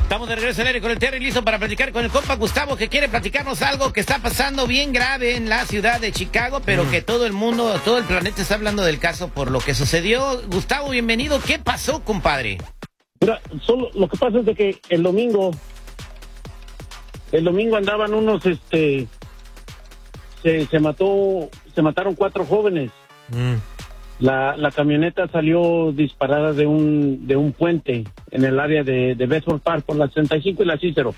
Estamos de regreso al aire con el Terry, listo para platicar con el compa Gustavo, que quiere platicarnos algo que está pasando bien grave en la ciudad de Chicago, pero que todo el mundo, todo el planeta está hablando del caso por lo que sucedió. Gustavo, bienvenido. ¿Qué pasó, compadre? Mira, solo lo que pasa es de que el domingo andaban unos, se mataron 4 jóvenes. La camioneta salió disparada de un puente en el área de Bedford Park por la 65 y la Cicero.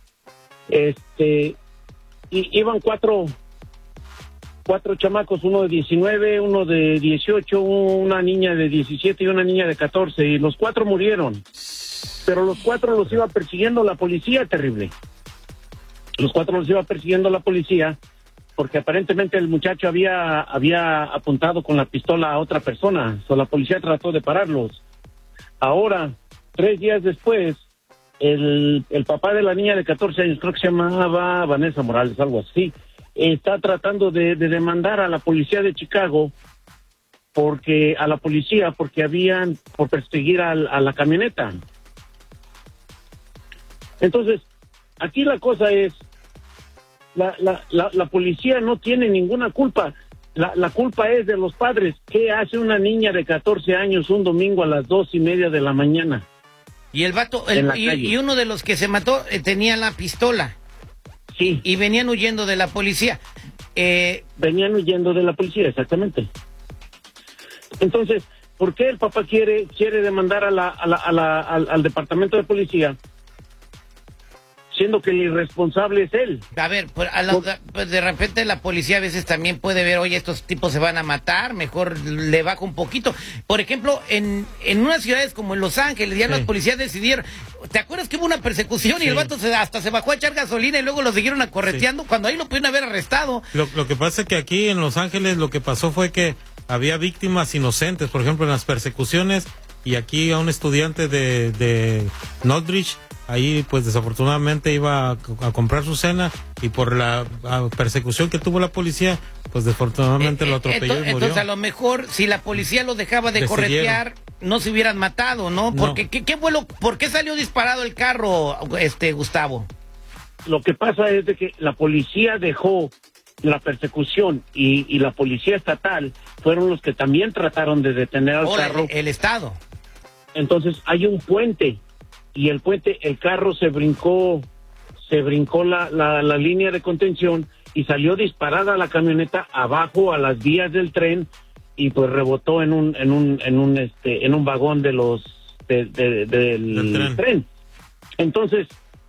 Y iban cuatro chamacos, uno de 19, uno de 18, una niña de 17 y una niña de 14, y los 4 murieron. Pero los 4 los iba persiguiendo la policía, terrible. Los 4 los iba persiguiendo la policía porque aparentemente el muchacho había apuntado con la pistola a otra persona. La policía trató de pararlos. Ahora, 3 días después, el papá de la niña de 14 años, creo que se llamaba Vanessa Morales, algo así, está tratando de demandar a la policía de Chicago por perseguir a la camioneta. Entonces, aquí la cosa es, la policía no tiene ninguna culpa. La culpa es de los padres. ¿Qué hace una niña de 14 años un domingo a las 2:30 de la mañana? Y el vato, y uno de los que se mató tenía la pistola. Sí. Y venían huyendo de la policía. Venían huyendo de la policía, exactamente. Entonces, ¿por qué el papá quiere demandar al departamento de policía, siendo que el irresponsable es él? A ver, pues de repente la policía a veces también puede ver, oye, estos tipos se van a matar, mejor le bajo un poquito. Por ejemplo, en unas ciudades como en Los Ángeles, ya los policías decidieron, ¿te acuerdas que hubo una persecución y el vato hasta se bajó a echar gasolina y luego lo siguieron acorreteando cuando ahí lo pudieron haber arrestado? Lo que pasa es que aquí en Los Ángeles lo que pasó fue que había víctimas inocentes, por ejemplo, en las persecuciones, y aquí a un estudiante de Northridge, ahí pues desafortunadamente iba a comprar su cena y por la persecución que tuvo la policía, pues desafortunadamente lo atropelló y murió. Entonces a lo mejor si la policía lo dejaba de corretear, no se hubieran matado, ¿no? Porque ¿por qué salió disparado el carro, Gustavo? Lo que pasa es de que la policía dejó la persecución y la policía estatal fueron los que también trataron de detener al carro. El estado. Entonces hay un puente, y el carro se brincó la línea de contención y salió disparada la camioneta abajo a las vías del tren, y pues rebotó en un vagón del tren. Entonces,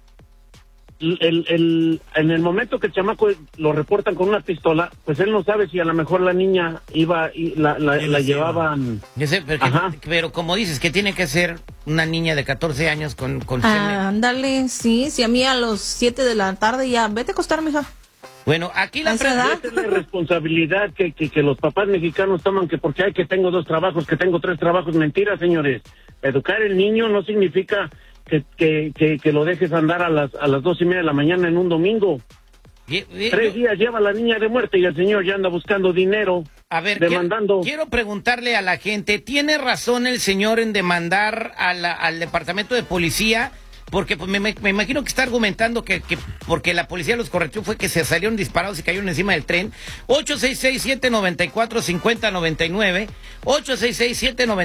en el momento que el chamaco lo reportan con una pistola, pues él no sabe si a lo mejor la niña la llevaban. Yo sé, pero como dices, que tiene que ser una niña de 14 años con ándale, sí, a mí a los 7 de la tarde ya, vete a acostar, mija. Bueno, aquí la pregunta es la responsabilidad que los papás mexicanos toman, que porque que tengo 2 trabajos, que tengo 3 trabajos. Mentira, señores. Educar el niño no significa que lo dejes andar a las 2:30 de la mañana en un domingo. 3 días lleva la niña de muerte y el señor ya anda buscando dinero. A ver, demandando. Quiero preguntarle a la gente, ¿tiene razón el señor en demandar al departamento de policía? Porque pues, me imagino que está argumentando que porque la policía los correteó fue que se salieron disparados y cayeron encima del tren. 866-794-5099, 866-794